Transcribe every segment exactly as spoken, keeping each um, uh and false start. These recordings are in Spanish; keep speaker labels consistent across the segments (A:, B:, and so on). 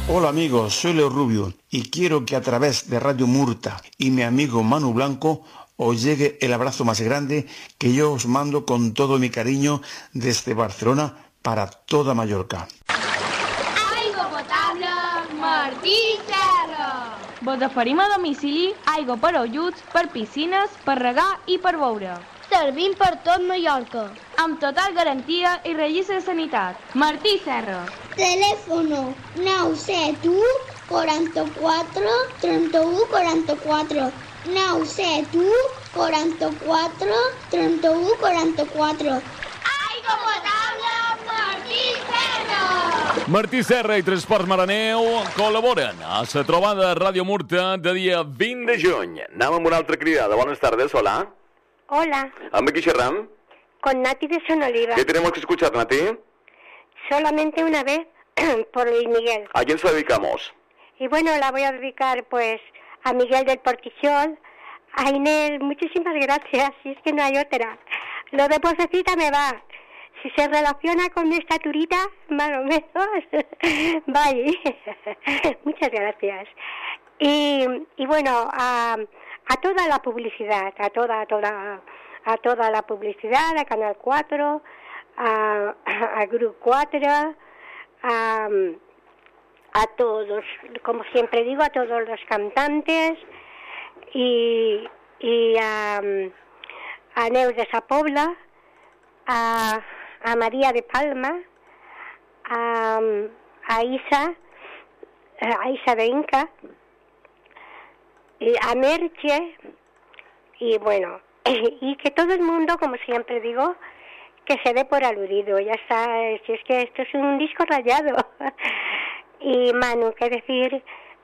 A: Hola amigos, soy Leo Rubio y quiero que a través de Radio Murta y mi amigo Manu Blanco os llegue el abrazo más grande que yo os mando con todo mi cariño desde Barcelona para toda Mallorca.
B: Aigua potable, Martí Serra.
C: Vos oferim a domicili aigua per ajuts, per piscines, per regar i per beure.
B: Servim per tot Mallorca.
C: Amb total garantia i registre de sanitat. Martí Serra.
B: Teléfono nou set u quaranta-quatre trenta-u quaranta-quatre nou set u quaranta-quatre trenta-u quaranta-quatre. Aigua potable, Martí Serra!
D: Martí Serra i Transports Maraneu col·laboren a la trobada de Ràdio Murta de dia vint de juny. Anem amb una altra cridada. Buenas tardes, hola.
E: Hola.
D: ¿Amb qui xerram?
E: Con Nati de Sonoliva.
D: ¿Qué tenemos que escuchar, Nati?
E: Solamente una vez por Luis Miguel.
D: ¿A quién se la dedicamos?
E: Y bueno, la voy a dedicar pues a Miguel del Portillón, a Inés, muchísimas gracias, si es que no hay otra. Lo de posecita me va. Si se relaciona con mi estaturita, más o menos, vaya. Muchas gracias. Y, y bueno, a, a toda la publicidad, a toda, a toda, a toda la publicidad, a Canal cuatro, a, a Grupo cuatro, a, a todos, como siempre digo, a todos los cantantes y, y a, a Neus de Sa Pobla, a, a María de Palma, a, a Isa, a Isa de Inca, y a Merche, y bueno, y que todo el mundo, como siempre digo, que se dé por aludido, ya está, si es que esto es un disco rayado. Y Manu, qué decir,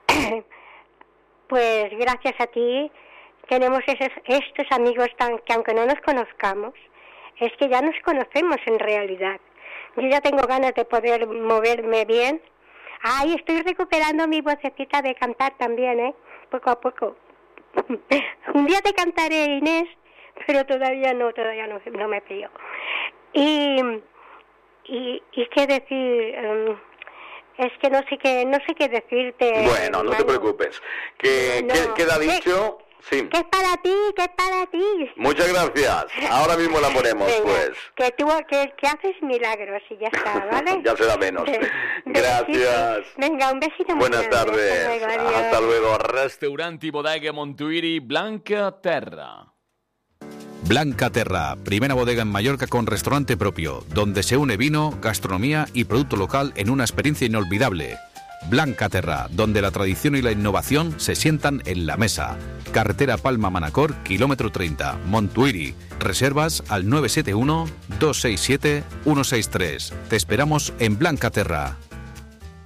E: pues gracias a ti tenemos esos, estos amigos tan que aunque no nos conozcamos, es que ya nos conocemos en realidad. Yo ya tengo ganas de poder moverme bien. Ay, estoy recuperando mi vocecita de cantar también, ¿eh? Poco a poco. Un día te cantaré, Inés, pero todavía no, todavía no, no me pilló. Y, y, y qué decir, um, es que no sé qué, no sé qué decirte.
D: Bueno, no Manu. Te preocupes. ¿Qué, no. ¿qué, queda dicho? Sí.
E: Que es para ti, que es para ti.
D: Muchas gracias. Ahora mismo la ponemos, venga, pues.
E: Que tú que, que haces milagros y ya está, ¿vale?
D: Ya será menos. Gracias.
E: Venga, un besito.
D: Buenas tardes.
E: Hasta luego.
D: Hasta luego. Restaurant y bodega Montuiri, Blanca Terra.
F: Blanca Terra, primera bodega en Mallorca con restaurante propio, donde se une vino, gastronomía y producto local en una experiencia inolvidable. Blanca Terra, donde la tradición y la innovación se sientan en la mesa. Carretera Palma-Manacor, kilómetro treinta, Montuiri. Reservas al nueve siete uno, dos seis siete, uno seis tres. Te esperamos en Blanca Terra.